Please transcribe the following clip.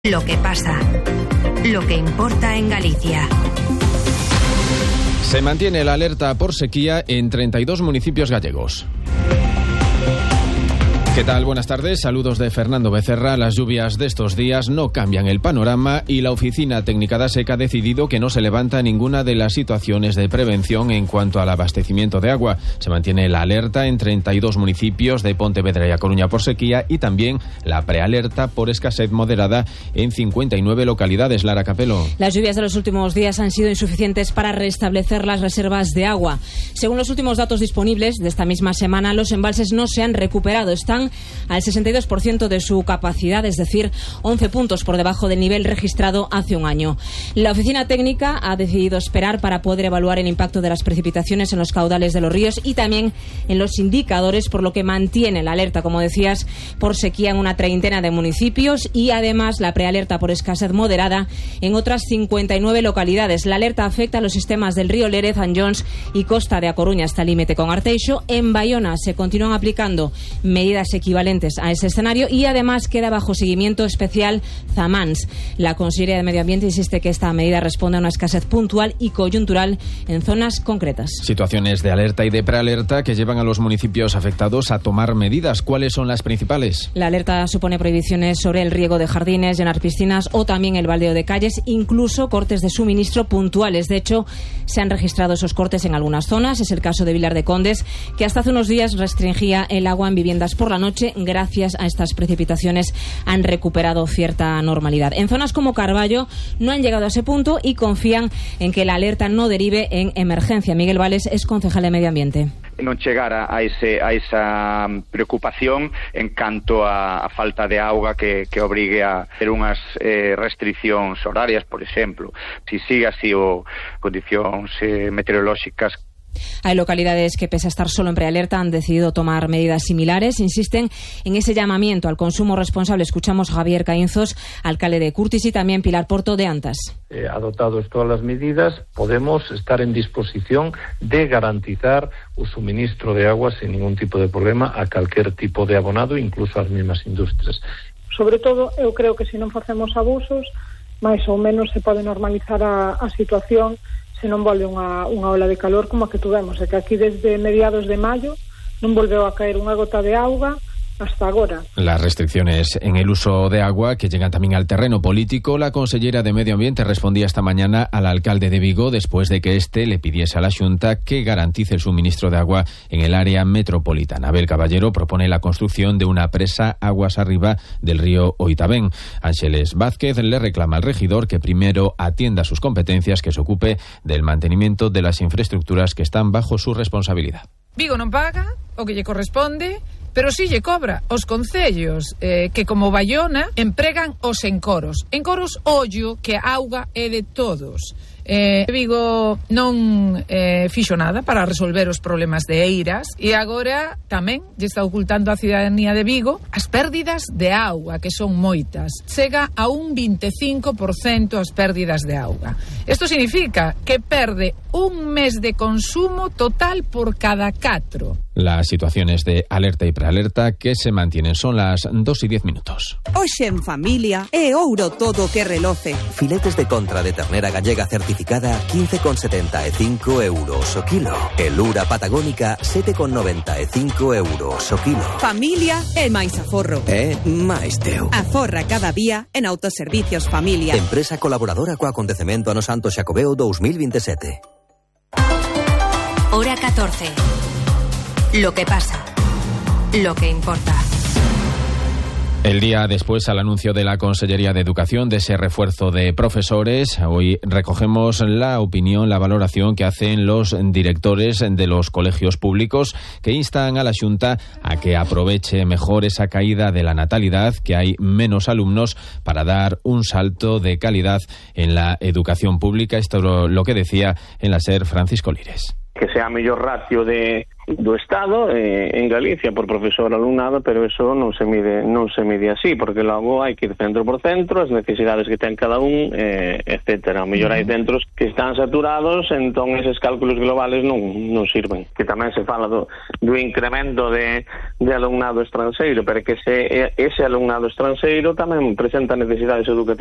Lo que pasa, lo que importa en Galicia. Se mantiene la alerta por sequía en 32 municipios gallegos. ¿Qué tal? Buenas tardes. Saludos de Fernando Becerra. Las lluvias de estos días no cambian el panorama y la Oficina Técnica da Seca ha decidido que no se levanta ninguna de las situaciones de prevención en cuanto al abastecimiento de agua. Se mantiene la alerta en 32 municipios de Pontevedra y A Coruña por sequía y también la prealerta por escasez moderada en 59 localidades. Lara Capelo. Las lluvias de los últimos días han sido insuficientes para restablecer las reservas de agua. Según los últimos datos disponibles de esta misma semana, los embalses no se han recuperado. Están al 62% de su capacidad, es decir, 11 puntos por debajo del nivel registrado hace un año. La Oficina Técnica ha decidido esperar para poder evaluar el impacto de las precipitaciones en los caudales de los ríos y también en los indicadores, por lo que mantiene la alerta, como decías, por sequía en una treintena de municipios y además la prealerta por escasez moderada en otras 59 localidades. La alerta afecta a los sistemas del río Lérez, Anllóns y Costa de A Coruña hasta el límite con Arteixo. En Baiona se continúan aplicando medidas equivalentes a ese escenario y además queda bajo seguimiento especial Zamans. La Consellería de Medio Ambiente insiste que esta medida responde a una escasez puntual y coyuntural en zonas concretas. Situaciones de alerta y de prealerta que llevan a los municipios afectados a tomar medidas. ¿Cuáles son las principales? La alerta supone prohibiciones sobre el riego de jardines, llenar piscinas o también el baldeo de calles, incluso cortes de suministro puntuales. De hecho, se han registrado esos cortes en algunas zonas. Es el caso de Vilar de Condes, que hasta hace unos días restringía el agua en viviendas por la noche. Gracias a estas precipitaciones han recuperado cierta normalidad. En zonas como Carballo no han llegado a ese punto y confían en que la alerta no derive en emergencia. Miguel Vales es concejal de Medio Ambiente. Non chegar a esa preocupación en canto a falta de auga que obrigue a ter unhas restriccións horarias, por exemplo. Si sigue así o condicións meteorolóxicas. Hay localidades que, pese a estar solo en prealerta, han decidido tomar medidas similares. Insisten en ese llamamiento al consumo responsable. Escuchamos a Javier Caínzos, alcalde de Curtis, y también Pilar Porto de Antas. Adoptadas todas las medidas, podemos estar en disposición de garantizar o suministro de agua sin ningún tipo de problema a calquer tipo de abonado, incluso ás mesmas industrias. Sobre todo, eu creo que se non facemos abusos, máis ou menos se pode normalizar a situación se non volve unha ola de calor como a que tuvemos, e que aquí desde mediados de maio non volveu a caer unha gota de auga hasta agora. Las restricciones en el uso de agua que llegan también al terreno político. La consellera de Medio Ambiente respondía esta mañana al alcalde de Vigo después de que éste le pidiese a la Xunta que garantice el suministro de agua en el área metropolitana. Abel Caballero propone la construcción de una presa aguas arriba del río Oitabén. Ángeles Vázquez le reclama al regidor que primero atienda sus competencias, que se ocupe del mantenimiento de las infraestructuras que están bajo su responsabilidad. Vigo non paga o que lle corresponde, pero si lle cobra os concellos que, como Baiona, empregan os encoros. Encoros, ollo, que a auga é de todos. Vigo non fixo nada para resolver os problemas de Eiras e agora tamén lle está ocultando a cidadanía de Vigo as pérdidas de auga, que son moitas. Chega a un 25% as pérdidas de auga. Isto significa que perde un mes de consumo total por cada 4. Las situaciones de alerta y prealerta que se mantienen son las 2:10. Hoxe en familia é ouro todo que reloce. Filetes de contra de ternera gallega certificada 15,75 euros o kilo. Elura patagónica 7,95 euros o kilo. Familia é máis aforro. É máis teu. Aforra cada día en Autoservicios Familia. Empresa colaboradora co acontecemento ano Santo Xacobeo 2027. Hora 14. Lo que pasa, lo que importa. El día después al anuncio de la Consellería de Educación de ese refuerzo de profesores, hoy recogemos la opinión, la valoración que hacen los directores de los colegios públicos, que instan a la Xunta a que aproveche mejor esa caída de la natalidad, que hay menos alumnos, para dar un salto de calidad en la educación pública. Esto es lo que decía en la SER Francisco Lires. que sea a mellor ratio do Estado en Galicia por profesor alumnado, pero eso non se mide así, porque logo hai que ir centro por centro, as necesidades que ten cada un, etcétera. A mellor hai centros que están saturados, entón eses cálculos globales non sirven. Que tamén se fala do incremento de alumnado estranxeiro, pero que ese alumnado estranxeiro tamén presenta necesidades educativas